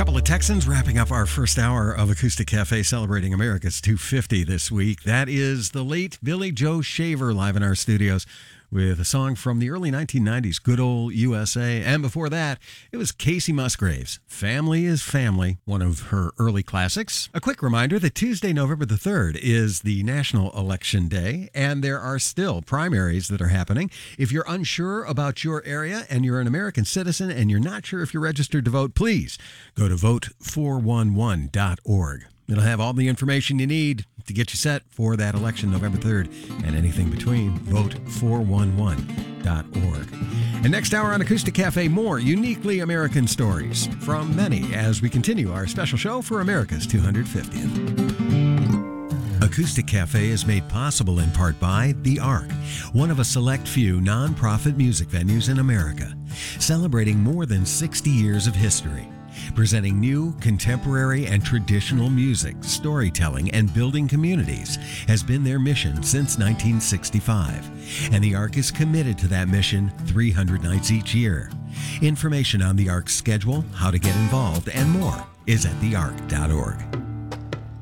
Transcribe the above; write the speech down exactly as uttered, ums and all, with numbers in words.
couple of Texans wrapping up our first hour of Acoustic Cafe celebrating America's two fifty this week. That is the late Billy Joe Shaver live in our studios with a song from the early nineteen nineties, Good Old U S A. And before that, it was Casey Musgraves, Family is Family, one of her early classics. A quick reminder that Tuesday, November the third is the National Election Day, and there are still primaries that are happening. If you're unsure about your area and you're an American citizen and you're not sure if you're registered to vote, please go to vote four one one dot org. It'll have all the information you need to get you set for that election November third and anything between. vote four one one dot org. And next hour on Acoustic Cafe, more uniquely American stories from many as we continue our special show for America's two hundred fiftieth. Acoustic Cafe is made possible in part by The Ark, one of a select few nonprofit music venues in America, celebrating more than sixty years of history. Presenting new, contemporary, and traditional music, storytelling, and building communities has been their mission since nineteen sixty-five. And the Ark is committed to that mission three hundred nights each year. Information on the Ark's schedule, how to get involved, and more is at the ark dot org.